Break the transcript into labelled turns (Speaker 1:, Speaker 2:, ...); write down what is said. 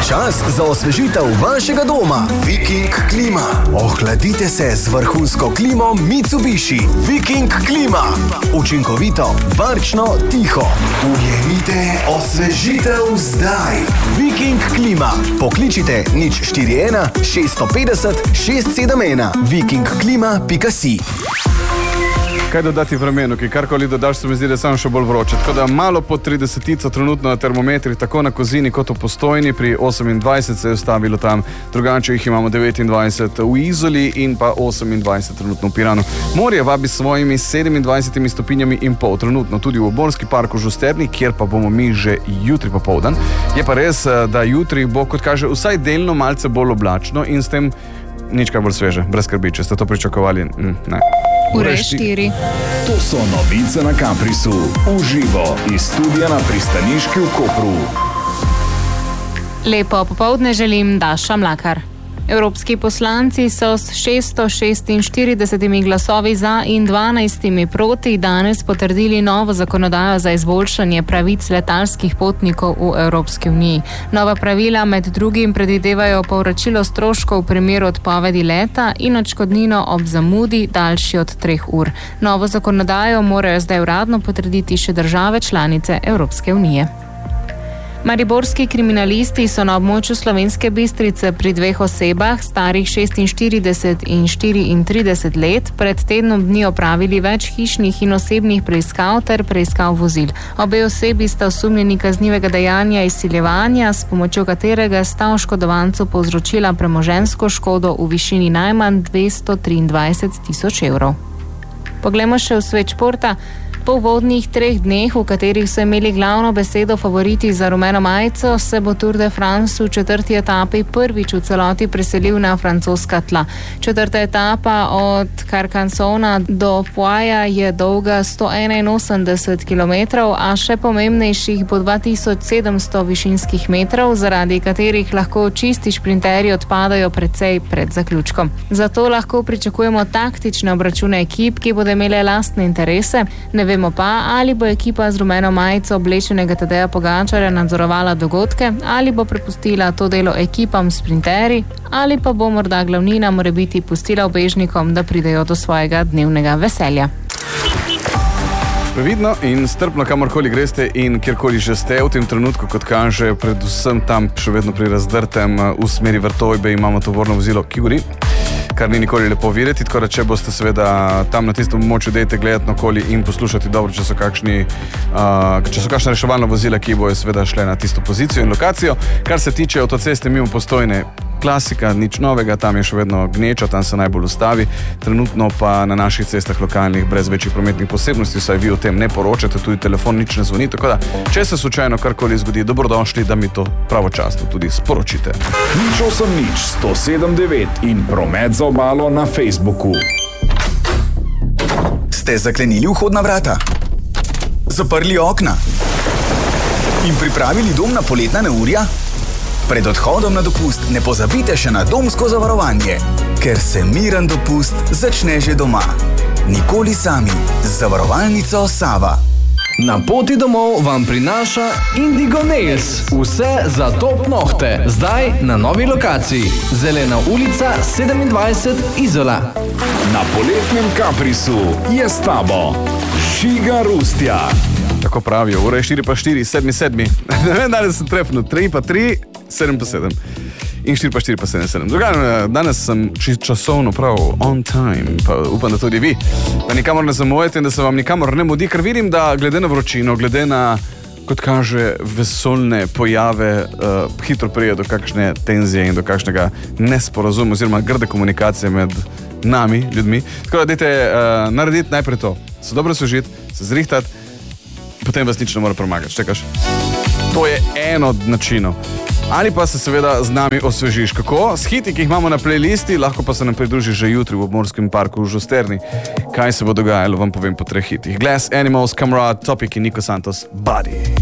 Speaker 1: Čas za osvežitev vašega doma. Viking Klima. Ohladite se z vrhunsko klimo Mitsubishi. Viking Klima. Učinkovito, varčno, tiho. Ujemite osvežitev zdaj. Viking Klima. Pokličite 041 650 671. vikingklima.si.
Speaker 2: Kaj dodati vremenu, ki karkoli dodaš, se mi zdi, da je samo še bolj vroče. Tako da malo pod 30 trenutno na termometrih, tako na Kozini kot v Postojni, pri 28 se je ustavilo tam, drugače jih imamo 29 v Izoli in pa 28 trenutno v Piranu. Morje vabi s svojimi 27 stopinjami in pol, trenutno tudi v Obolski park v Žusterni, kjer pa bomo mi že jutri popoldan. Je pa res, da jutri bo, kot kaže, vsaj delno malce bolj oblačno in s tem nič kaj bolj sveže, brez skrbi, če ste to pričakovali, ne.
Speaker 3: Ure 4.
Speaker 4: To so novice na Kamprisu. Uživo iz studia na Pristaniški v Kopru.
Speaker 3: Lepo popoldne želim, Daša Mlakar. Evropski poslanci so s 646 glasovi za in 12 proti danes potrdili novo zakonodajo za izboljšanje pravic letalskih potnikov v Evropski uniji. Nova pravila med drugim predvidevajo povračilo stroškov v primeru odpovedi leta in odškodnino ob zamudi daljši od 3 ur. Novo zakonodajo morajo zdaj uradno potrditi še države članice Evropske unije. Mariborski kriminalisti so na območju Slovenske Bistrice pri 2 osebah, starih 46 in 34 let, pred tednom dni opravili več hišnih in osebnih preiskav ter preiskav vozil. Obe osebi sta osumljeni kaznivega dejanja izsiljevanja, s pomočjo katerega sta oškodovancu povzročila premoženjsko škodo v višini najmanj 223 tisoč evrov. Poglejmo še v svet športa. Po uvodnih 3 dneh, v katerih so imeli glavno besedo favoriti za rumeno majico, se bo Tour de France v 4. etapi prvič v celoti preselil na francoska tla. 4. etapa od Carcassona do Poija je dolga 181 km, a še pomembnejših bo 2700 višinskih metrov, zaradi katerih lahko čisti šprinterji odpadajo precej pred zaključkom. Zato lahko pričakujemo taktične obračune ekip, ki bodo imele lastne interese. Ne vemo pa, ali bo ekipa z rumeno majico oblečenega Tadeja Pogačarja nadzorovala dogodke, ali bo prepustila to delo ekipam sprinterji, ali pa bo morda glavnina morebiti pustila ubežnikom, da pridejo do svojega dnevnega veselja.
Speaker 2: Previdno in strpno, kamorkoli greste in kjerkoli že ste v tem trenutku, kot kaže, predvsem tam še vedno pri Razdrtem v smeri Vrtojbe imamo tovorno vozilo, ki gori, kar ni nikoli lepo videti, tako da če boste seveda tam na tistem območju, dejte gledati okoli in poslušati dobro, če so kakšna reševalna vozila, ki bojo seveda šle na tisto pozicijo in lokacijo. Kar se tiče avtoceste mimo Postojne, klasika, nič novega, tam je še vedno gneča, tam se najbolj ustavi, trenutno pa na naših cestah lokalnih brez večjih prometnih posebnosti, saj vi o tem ne poročate, tudi telefon nič ne zvoni, tako da, če se slučajno karkoli zgodi, dobrodošli, da mi to pravočasno tudi sporočite.
Speaker 4: 080 179 in promet za obalo na Facebooku.
Speaker 1: Ste zaklenili vhodna vrata? Zaprli okna? In pripravili dom na poletna neurja? Pred odhodom na dopust ne pozabite še na domsko zavarovanje, ker se miren dopust začne že doma. Nikoli sami z zavarovalnico Sava.
Speaker 5: Na poti domov vam prinaša Indigo Nails. Vse za top nohte. Zdaj na novi lokaciji. Zelena ulica 27 Izola.
Speaker 4: Na poletnem Kamprisu je s tabo Žiga Rustja.
Speaker 2: Tako pravijo, ura je 4:04, 7:07. Ne vem, danes sem trefno, 3:03, 7:07. In 4:04, 7:07. Danes sem časovno prav on time, pa upam, da tudi vi. Da nikamor ne zamujete in da se vam nikamor ne mudi, ker vidim, da glede na vročino, glede na, kot kaže, vesoljne pojave, hitro prije do kakšne tenzije in do kakšnega nesporazuma oziroma grde komunikacije med nami, ljudmi. Tako da dajte narediti najprej to. Se dobro osvežiti, se zrihtati, potem vas nič ne mora premagati. Čekaš? To je en od načinov. Ali pa se seveda z nami osvežiš. Kako? S hiti, ki jih imamo na playlisti, lahko pa se nam pridruži že jutri v Obmorskem parku v Žusterni. Kaj se bo dogajalo, vam povem po 3 hitih. Glass Animals, Camera, Topic in Nico Santos, Body.